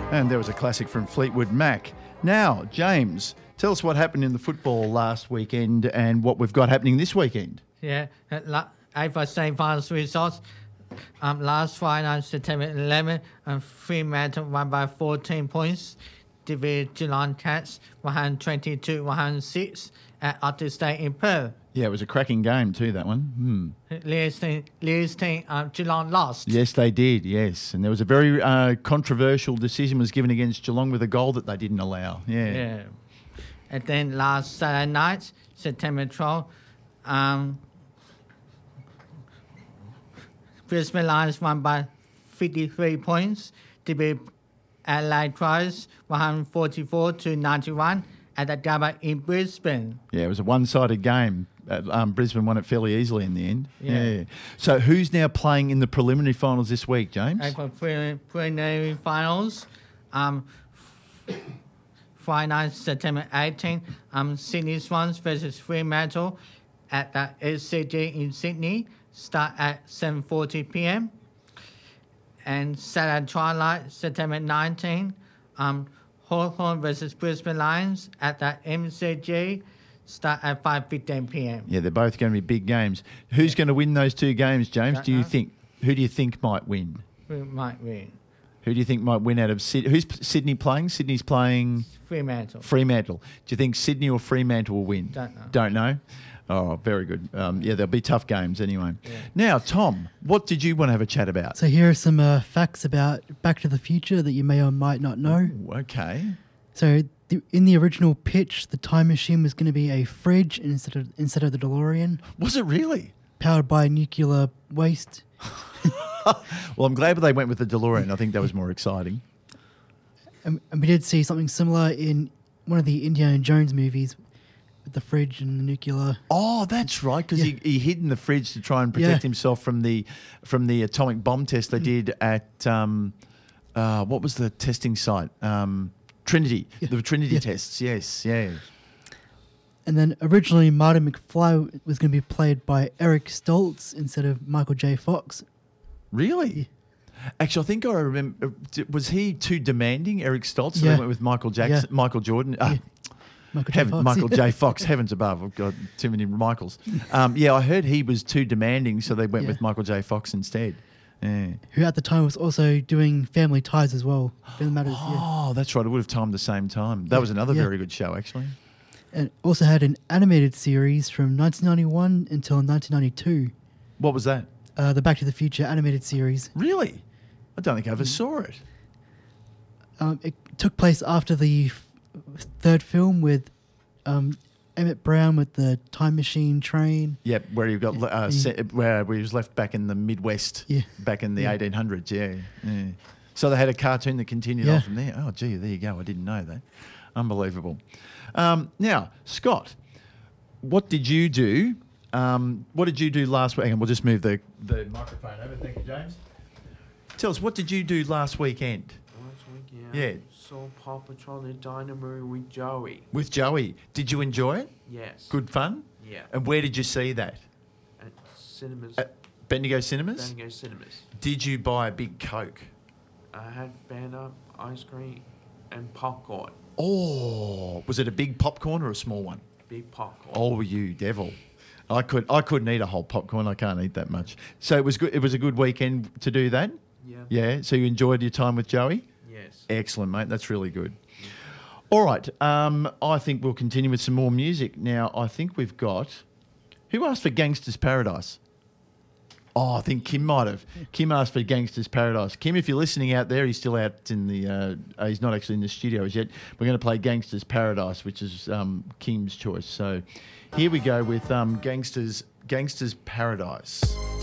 And there was a classic from Fleetwood Mac. Now, James, tell us what happened in the football last weekend and what we've got happening this weekend. Yeah, AFL semi-finals results. Last Friday, September 11, Fremantle won by 14 points. Defeated Geelong Cats 122-106 at Otter State in Perth. Yeah, it was a cracking game too, that one. Leah's team, Geelong lost. Yes, they did, yes. And there was a very controversial decision was given against Geelong with a goal that they didn't allow. Yeah. And then last Saturday night, September 12, Brisbane Lions won by 53 points. Defeated Adelaide Crows 144-91 at the Gabba in Brisbane. Yeah, it was a one-sided game. Brisbane won it fairly easily in the end. Yeah. So who's now playing in the preliminary finals this week, James? And for preliminary finals, Friday night, September 18, Sydney Swans versus Fremantle at the SCG in Sydney. Start at 7:40 p.m. And Saturday twilight, September 19, Hawthorn versus Brisbane Lions at the MCG. Start at 5:15 p.m. Yeah, they're both going to be big games. Who's going to win those two games, James? Who do you think might win? Who might win? Who do you think might win out of Sydney? Who's Sydney playing? Sydney's playing Fremantle. Fremantle. Do you think Sydney or Fremantle will win? Don't know. Oh, very good. Yeah, they'll be tough games anyway. Yeah. Now, Tom, what did you want to have a chat about? So here are some facts about Back to the Future that you may or might not know. Ooh, okay. So in the original pitch, the time machine was going to be a fridge instead of the DeLorean. Was it really? Powered by nuclear waste. Well, I'm glad they went with the DeLorean. I think that was more exciting. And we did see something similar in one of the Indiana Jones movies with the fridge and the nuclear. Oh, that's right, because he hid in the fridge to try and protect himself from the atomic bomb test they did at what was the testing site? Trinity. Yeah. The Trinity tests. Yes, yeah. And then originally Marty McFly was going to be played by Eric Stoltz instead of Michael J. Fox. Really? Actually, I think I remember. Was he too demanding, Eric Stoltz? So they went with Michael Jackson, Michael Jordan. Michael J. Fox, heavens above. I've got too many Michaels. I heard he was too demanding, so they went with Michael J. Fox instead. Yeah. Who at the time was also doing Family Ties as well. That's right. It would have timed the same time. That was another very good show, actually. And also had an animated series from 1991 until 1992. What was that? The Back to the Future animated series. Really? I don't think I ever saw it. It took place after the third film with Emmett Brown with the time machine train. Yep, where he got where he was left back in the Midwest, back in the 1800s. Yeah. So they had a cartoon that continued on from there. Oh, gee, there you go. I didn't know that. Unbelievable. Now, Scott, what did you do? What did you do last week? And we'll just move the microphone over. Thank you, James. Tell us, what did you do last weekend? Last weekend, saw Paw Patrol the Dynamo with Joey. With Joey. Did you enjoy it? Yes. Good fun? Yeah. And where did you see that? At cinemas. At Bendigo Cinemas? Bendigo Cinemas. Did you buy a big Coke? I had Fanta, ice cream, and popcorn. Oh, was it a big popcorn or a small one? Big popcorn. Oh, you devil. I couldn't eat a whole popcorn. I can't eat that much. So it was good. It was a good weekend to do that? Yeah. Yeah. So you enjoyed your time with Joey? Yes. Excellent, mate. That's really good. All right. I think we'll continue with some more music. Now, I think we've got... Who asked for Gangster's Paradise? Oh, I think Kim might have. Kim asked for Gangster's Paradise. Kim, if you're listening out there, he's still out in the... he's not actually in the studio as yet. We're going to play Gangster's Paradise, which is Kim's choice. So here we go with Gangster's Paradise.